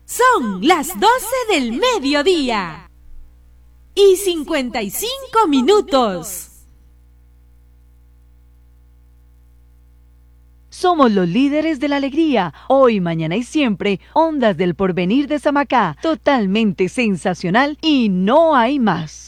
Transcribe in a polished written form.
Son las 12 del mediodía y 55 minutos. Somos los líderes de la alegría, hoy, mañana y siempre, Ondas del Porvenir de Samacá, totalmente sensacional y no hay más.